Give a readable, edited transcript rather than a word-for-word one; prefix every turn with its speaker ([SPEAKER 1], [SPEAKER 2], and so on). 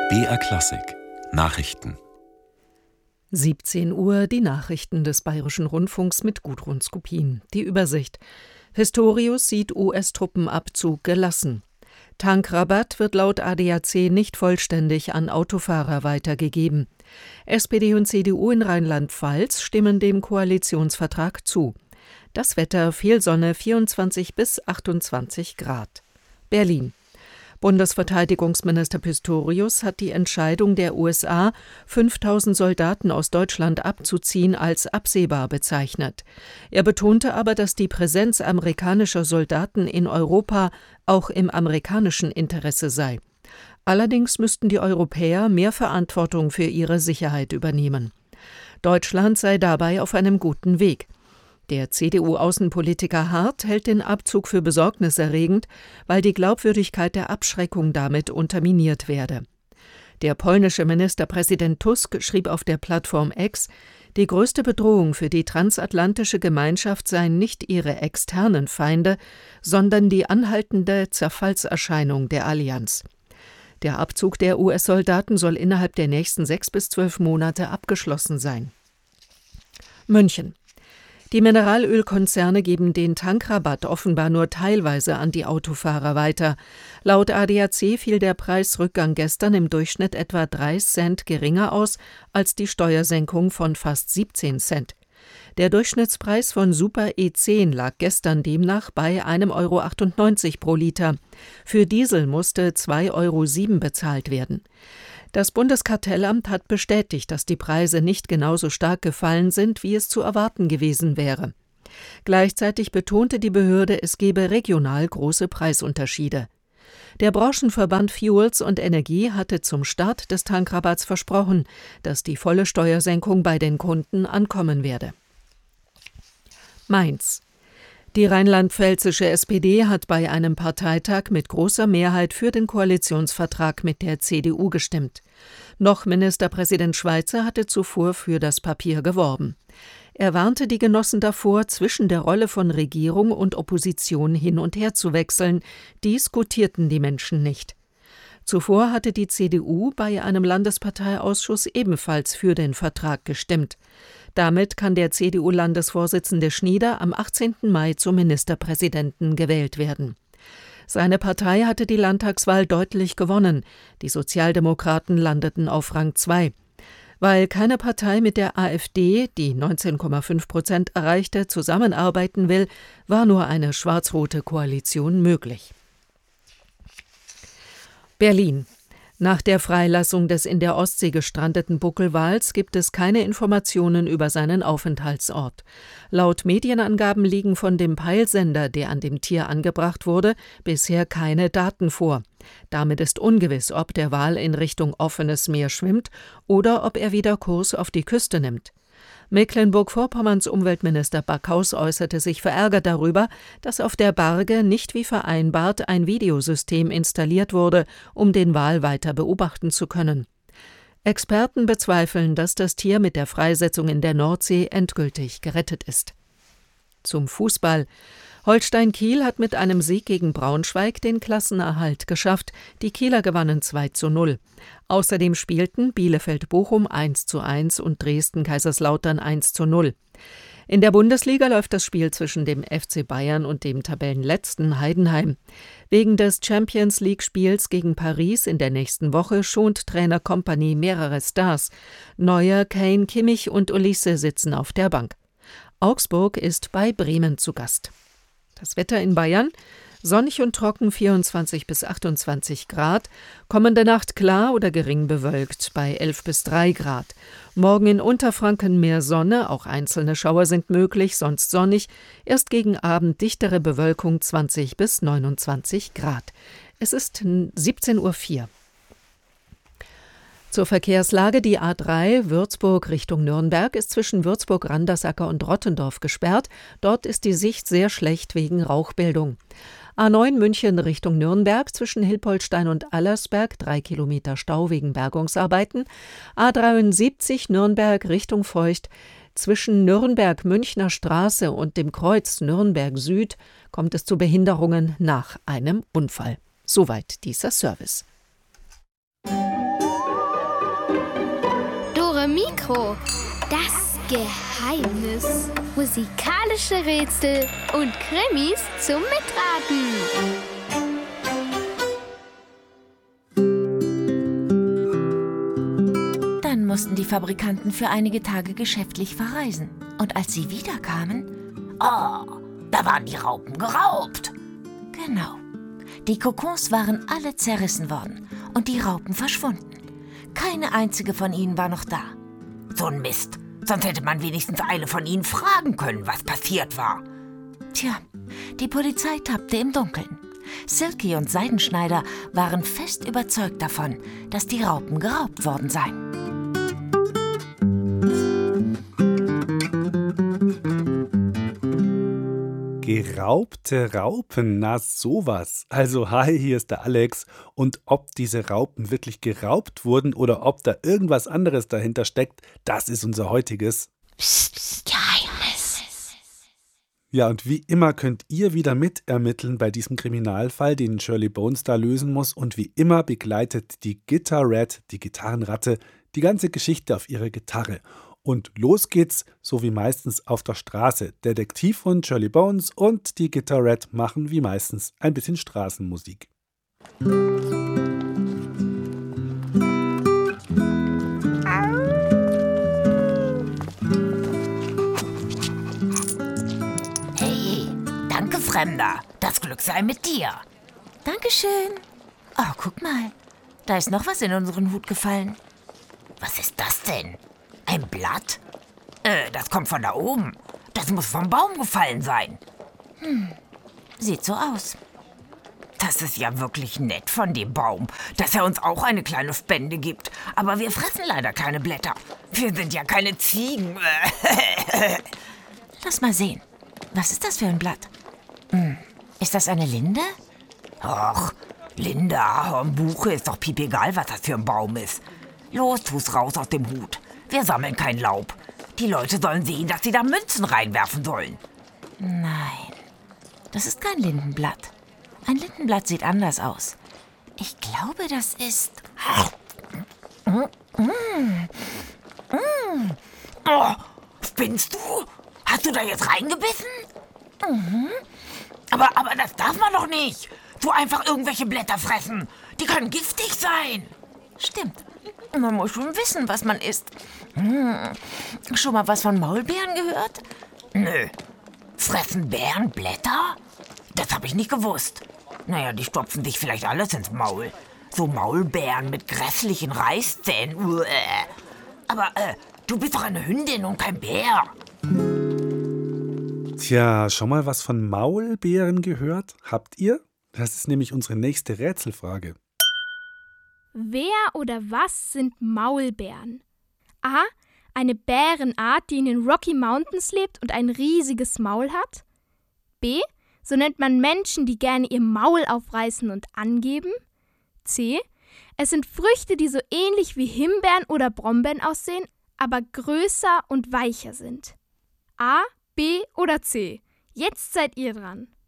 [SPEAKER 1] BR Klassik Nachrichten.
[SPEAKER 2] 17 Uhr, die Nachrichten des Bayerischen Rundfunks mit Gudrun Skopin. Die Übersicht. Pistorius sieht US-Truppenabzug gelassen. Tankrabatt wird laut ADAC nicht vollständig an Autofahrer weitergegeben. SPD und CDU in Rheinland-Pfalz stimmen dem Koalitionsvertrag zu. Das Wetter: viel Sonne, 24 bis 28 Grad. Berlin. Bundesverteidigungsminister Pistorius hat die Entscheidung der USA, 5.000 Soldaten aus Deutschland abzuziehen, als absehbar bezeichnet. Er betonte aber, dass die Präsenz amerikanischer Soldaten in Europa auch im amerikanischen Interesse sei. Allerdings müssten die Europäer mehr Verantwortung für ihre Sicherheit übernehmen. Deutschland sei dabei auf einem guten Weg. Der CDU-Außenpolitiker Hart hält den Abzug für besorgniserregend, weil die Glaubwürdigkeit der Abschreckung damit unterminiert werde. Der polnische Ministerpräsident Tusk schrieb auf der Plattform X, die größte Bedrohung für die transatlantische Gemeinschaft seien nicht ihre externen Feinde, sondern die anhaltende Zerfallserscheinung der Allianz. Der Abzug der US-Soldaten soll innerhalb der nächsten 6 bis 12 Monate abgeschlossen sein. München. Die Mineralölkonzerne geben den Tankrabatt offenbar nur teilweise an die Autofahrer weiter. Laut ADAC fiel der Preisrückgang gestern im Durchschnitt etwa 3 Cent geringer aus als die Steuersenkung von fast 17 Cent. Der Durchschnittspreis von Super E10 lag gestern demnach bei 1,98 € pro Liter. Für Diesel musste 2,07 € bezahlt werden. Das Bundeskartellamt hat bestätigt, dass die Preise nicht genauso stark gefallen sind, wie es zu erwarten gewesen wäre. Gleichzeitig betonte die Behörde, es gebe regional große Preisunterschiede. Der Branchenverband Fuels und Energie hatte zum Start des Tankrabatts versprochen, dass die volle Steuersenkung bei den Kunden ankommen werde. Mainz. Die rheinland-pfälzische SPD hat bei einem Parteitag mit großer Mehrheit für den Koalitionsvertrag mit der CDU gestimmt. Noch Ministerpräsident Schweizer hatte zuvor für das Papier geworben. Er warnte die Genossen davor, zwischen der Rolle von Regierung und Opposition hin und her zu wechseln. Dies gutierten die Menschen nicht. Zuvor hatte die CDU bei einem Landesparteiausschuss ebenfalls für den Vertrag gestimmt. Damit kann der CDU-Landesvorsitzende Schnieder am 18. Mai zum Ministerpräsidenten gewählt werden. Seine Partei hatte die Landtagswahl deutlich gewonnen. Die Sozialdemokraten landeten auf Rang 2. Weil keine Partei mit der AfD, die 19,5% erreichte, zusammenarbeiten will, war nur eine schwarz-rote Koalition möglich. Berlin. Nach der Freilassung des in der Ostsee gestrandeten Buckelwals gibt es keine Informationen über seinen Aufenthaltsort. Laut Medienangaben liegen von dem Peilsender, der an dem Tier angebracht wurde, bisher keine Daten vor. Damit ist ungewiss, ob der Wal in Richtung offenes Meer schwimmt oder ob er wieder Kurs auf die Küste nimmt. Mecklenburg-Vorpommerns Umweltminister Backhaus äußerte sich verärgert darüber, dass auf der Barge nicht wie vereinbart ein Videosystem installiert wurde, um den Wal weiter beobachten zu können. Experten bezweifeln, dass das Tier mit der Freisetzung in der Nordsee endgültig gerettet ist. Zum Fußball. Holstein Kiel hat mit einem Sieg gegen Braunschweig den Klassenerhalt geschafft. Die Kieler gewannen 2:0. Außerdem spielten Bielefeld-Bochum 1:1 und Dresden-Kaiserslautern 1:0. In der Bundesliga läuft das Spiel zwischen dem FC Bayern und dem Tabellenletzten Heidenheim. Wegen des Champions-League-Spiels gegen Paris in der nächsten Woche schont Trainer Kompany mehrere Stars. Neuer, Kane, Kimmich und Olise sitzen auf der Bank. Augsburg ist bei Bremen zu Gast. Das Wetter in Bayern: sonnig und trocken, 24 bis 28 Grad. Kommende Nacht klar oder gering bewölkt bei 11 bis 3 Grad. Morgen in Unterfranken mehr Sonne, auch einzelne Schauer sind möglich, sonst sonnig. Erst gegen Abend dichtere Bewölkung, 20 bis 29 Grad. Es ist 17:04 Uhr. Zur Verkehrslage: die A3 Würzburg Richtung Nürnberg ist zwischen Würzburg-Randersacker und Rottendorf gesperrt. Dort ist die Sicht sehr schlecht wegen Rauchbildung. A9 München Richtung Nürnberg zwischen Hilpoltstein und Allersberg 3 Kilometer Stau wegen Bergungsarbeiten. A73 Nürnberg Richtung Feucht zwischen Nürnberg-Münchner Straße und dem Kreuz Nürnberg Süd kommt es zu Behinderungen nach einem Unfall. Soweit dieser Service.
[SPEAKER 3] Intro. Das Geheimnis. Musikalische Rätsel und Krimis zum Mitraten.
[SPEAKER 4] Dann mussten die Fabrikanten für einige Tage geschäftlich verreisen. Und als sie wiederkamen, da waren die Raupen geraubt. Genau. Die Kokons waren alle zerrissen worden und die Raupen verschwunden. Keine einzige von ihnen war noch da.
[SPEAKER 5] So ein Mist. Sonst hätte man wenigstens eine von ihnen fragen können, was passiert war.
[SPEAKER 4] Tja, die Polizei tappte im Dunkeln. Silky und Seidenschneider waren fest überzeugt davon, dass die Raupen geraubt worden seien.
[SPEAKER 6] Geraubte Raupen, na sowas. Also hi, hier ist der Alex. Und ob diese Raupen wirklich geraubt wurden oder ob da irgendwas anderes dahinter steckt, das ist unser heutiges
[SPEAKER 3] Geheimnis.
[SPEAKER 6] Ja, und wie immer könnt ihr wieder mitermitteln bei diesem Kriminalfall, den Shirley Bones da lösen muss. Und wie immer begleitet die Guitar Rat, die Gitarrenratte, die ganze Geschichte auf ihre Gitarre. Und los geht's, so wie meistens auf der Straße. Detektivhund Shirley Bones und die Guitar Rat machen wie meistens ein bisschen Straßenmusik.
[SPEAKER 5] Hey, danke, Fremder. Das Glück sei mit dir.
[SPEAKER 4] Dankeschön. Oh, guck mal. Da ist noch was in unseren Hut gefallen.
[SPEAKER 5] Was ist das denn? Ein Blatt? Das kommt von da oben. Das muss vom Baum gefallen sein.
[SPEAKER 4] Sieht so aus.
[SPEAKER 5] Das ist ja wirklich nett von dem Baum, dass er uns auch eine kleine Spende gibt. Aber wir fressen leider keine Blätter. Wir sind ja keine Ziegen.
[SPEAKER 4] Lass mal sehen. Was ist das für ein Blatt? Ist das eine Linde?
[SPEAKER 5] Och, Linde, Ahorn, Buche, ist doch piepegal, was das für ein Baum ist. Los, tu's raus aus dem Hut. Wir sammeln kein Laub. Die Leute sollen sehen, dass sie da Münzen reinwerfen sollen.
[SPEAKER 4] Nein, das ist kein Lindenblatt. Ein Lindenblatt sieht anders aus. Ich glaube, das ist...
[SPEAKER 5] Oh, spinnst du? Hast du da jetzt reingebissen? Aber das darf man doch nicht. So einfach irgendwelche Blätter fressen. Die können giftig sein.
[SPEAKER 4] Stimmt. Man muss schon wissen, was man isst. Schon mal was von Maulbeeren gehört?
[SPEAKER 5] Nö. Fressen Bären Blätter? Das habe ich nicht gewusst. Naja, die stopfen sich vielleicht alles ins Maul. So Maulbeeren mit grässlichen Reißzähnen. Aber du bist doch eine Hündin und kein Bär.
[SPEAKER 6] Tja, schon mal was von Maulbeeren gehört? Habt ihr? Das ist nämlich unsere nächste Rätselfrage.
[SPEAKER 7] Wer oder was sind Maulbeeren? A. Eine Bärenart, die in den Rocky Mountains lebt und ein riesiges Maul hat. B. So nennt man Menschen, die gerne ihr Maul aufreißen und angeben. C. Es sind Früchte, die so ähnlich wie Himbeeren oder Brombeeren aussehen, aber größer und weicher sind. A, B oder C? Jetzt seid ihr dran.